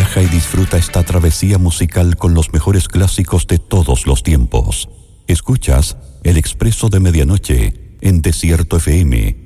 Viaja y disfruta esta travesía musical con los mejores clásicos de todos los tiempos. Escuchas El Expreso de Medianoche en Desierto FM.